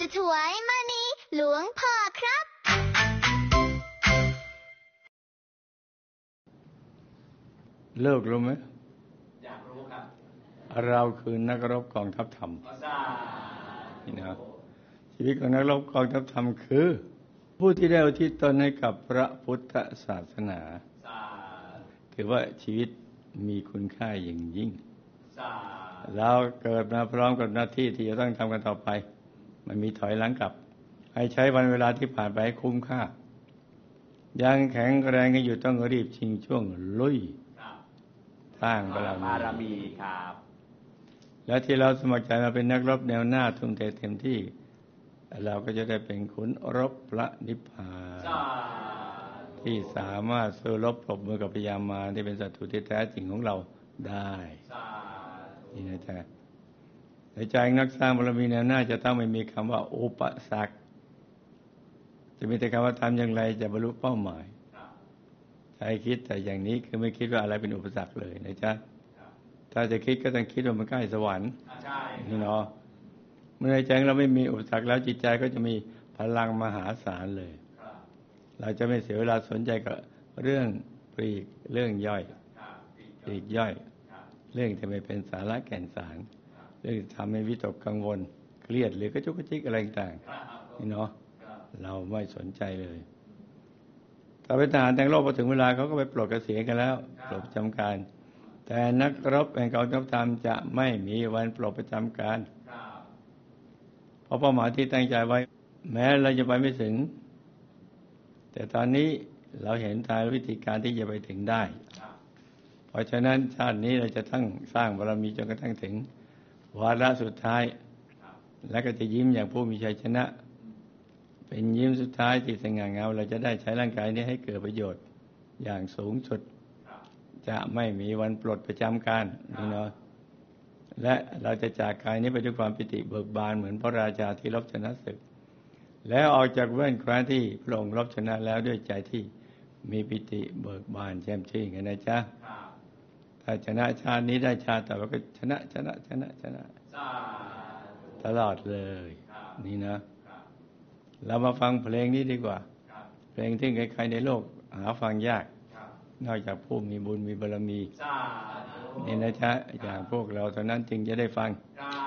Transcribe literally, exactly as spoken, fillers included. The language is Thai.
ถวายมณีหลวงพ่อครับเลิกรู้ไหมอยากรู้ครับเราคือนักรบกองทัพธรรมนี่นะชีวิตของนักรบกองทัพธรรมคือผู้ที่ได้อุทิศตนให้กับพระพุทธศาสนาถือว่าชีวิตมีคุณค่าอย่างยิ่งเราเกิดมาพร้อมกับหน้าที่ที่จะต้องทำกันต่อไปมันมีถอยหลังกลับให้ใช้วันเวลาที่ผ่านไปให้คุ้มค่ายังแข็งแรงกันอยู่ต้องรีบชิงช่วงลุยสร้างบารมีครับและที่เราสมัครใจมาเป็นนักรบแนวหน้าทุ่มเทเต็มที่เราก็จะได้เป็นขุนรบพระนิพพานที่สามารถสู้รบปรบมือกับพญามารที่เป็นศัตรูที่แท้จริงของเราได้นี่นะจ๊ะในใจนักสร้างบารมีแนวหน้าจะต้องไม่มีคำว่าอุปสรรคจะมีแต่คำว่าทำอย่างไรจะบรรลุเป้าหมายใจคิดแต่อย่างนี้คือไม่คิดว่าอะไรเป็นอุปสรรคเลยนะจ๊ะถ้าจะคิดก็ต้องคิดว่ามันใกล้สวรรค์นี่เนาะเมื่อในใจเราไม่มีอุปสรรคแล้วจิตใจก็จะมีพลังมหาศาลเลยเราจะไม่เสียเวลาสนใจกับเรื่องปลีกเรื่องย่อยปลีกย่อยเรื่องที่ไม่เป็นสาระแก่นสารเรื่องที่ทำให้วิตกกังวลเครียดหรือกระจุกกระจิกอะไรต่างๆนี่เนาะเราไม่สนใจเลยถ้าเป็นทหารแต่งโลกพอถึงเวลาเขาก็ไปปลดเกษียณกันแล้วปลดประจำการแต่นักรบแห่งกองทัพธรรมจะไม่มีวันปลดประจำการเพราะเป้าหมายที่ตั้งใจไว้แม้เราจะไปไม่ถึงแต่ตอนนี้เราเห็นทางวิธีการที่จะไปถึงได้เพราะฉะนั้นชาตินี้เราจะทั้งสร้างบารมีจนกระทั่งถึงวาระสุดท้ายและก็จะยิ้มอย่างผู้มีชัยชนะเป็นยิ้มสุดท้ายที่สง่างามเราจะได้ใช้ร่างกายนี้ให้เกิดประโยชน์อย่างสูงสุดจะไม่มีวันปลดประจำการนี่เนาะและเราจะจากกายนี้ไปด้วยความปิติเบิกบานเหมือนพระราชาที่รบชนะศึกแล้วออกจากแว่นแคว้นที่พระองค์รบชนะแล้วด้วยใจที่มีปิติเบิกบานแจ่มชื่นกันนะจ๊ะถ้าชนะชาตินี้ได้ชาติต่อไปก็ชนะชนะชนะชนะตลอดเลยนี่นะเรามาฟังเพลงนี้ดีกว่าเพลงที่ใครๆในโลกหาฟังยากนอกจากผู้มีบุญมีบารมีนี่นะจ๊ะอย่างพวกเราเท่านั้นจึงจะได้ฟัง